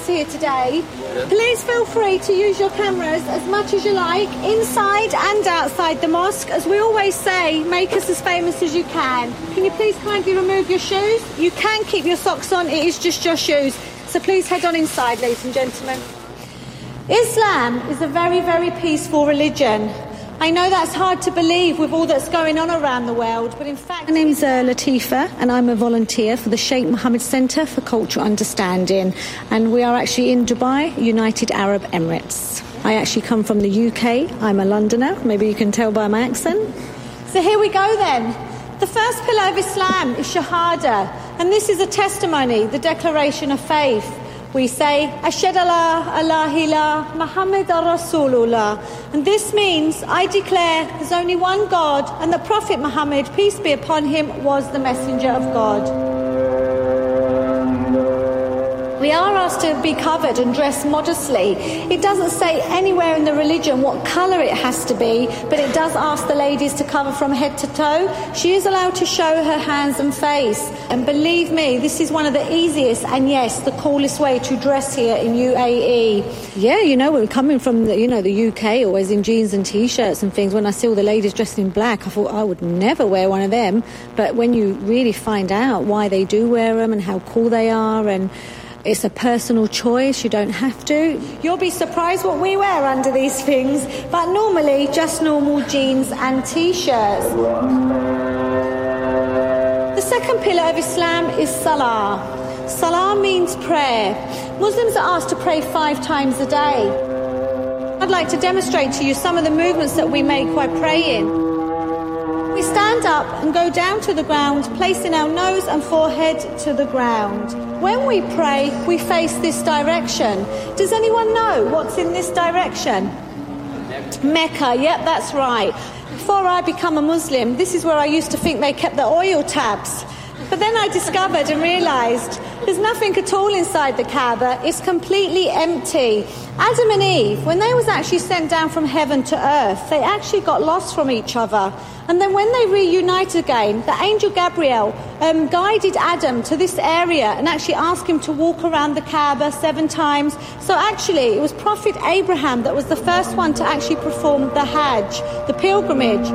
Muslims here today. Please feel free to use your cameras as much as you like, inside and outside the mosque. As we always say, make us as famous as you can. Can you please kindly remove your shoes? You can keep your socks on, it is just your shoes. So please head on inside, ladies and gentlemen. Islam is a very, very peaceful religion. I know that's hard to believe with all that's going on around the world, but in fact... My name's Latifa, and I'm a volunteer for the Sheikh Mohammed Centre for Cultural Understanding, and we are actually in Dubai, United Arab Emirates. I actually come from the UK. I'm a Londoner. Maybe you can tell by my accent. So here we go then. The first pillar of Islam is Shahada, and this is a testimony, the declaration of faith. We say, Ashhadu alla ilaha illallah, Muhammad Rasulullah. And this means, I declare there's only one God, and the Prophet Muhammad, peace be upon him, was the messenger of God. We are asked to be covered and dress modestly. It doesn't say anywhere in the religion what colour it has to be, but it does ask the ladies to cover from head to toe. She is allowed to show her hands and face. And believe me, this is one of the easiest and, yes, the coolest way to dress here in UAE. Yeah, you know, we're coming from the UK, always in jeans and T-shirts and things. When I see all the ladies dressed in black, I thought I would never wear one of them. But when you really find out why they do wear them and how cool they are, and it's a personal choice, you don't have to. You'll be surprised what we wear under these things, but normally just normal jeans and T-shirts. The second pillar of Islam is Salah. Salah means prayer. Muslims are asked to pray 5 times a day. I'd like to demonstrate to you some of the movements that we make while praying. We stand up and go down to the ground, placing our nose and forehead to the ground. When we pray, we face this direction. Does anyone know what's in this direction? Mecca, yep, that's right. Before I become a Muslim, this is where I used to think they kept the oil tabs. But then I discovered and realised there's nothing at all inside the Kaaba. It's completely empty. Adam and Eve, when they was actually sent down from heaven to earth, they actually got lost from each other. And then when they reunited again, the angel Gabriel guided Adam to this area and actually asked him to walk around the Kaaba 7 times. So actually, it was Prophet Abraham that was the first one to actually perform the Hajj, the pilgrimage.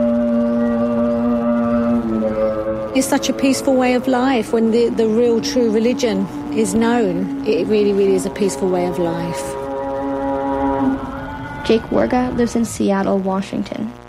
It's such a peaceful way of life when the real, true religion is known. It really, really is a peaceful way of life. Jake Warga lives in Seattle, Washington.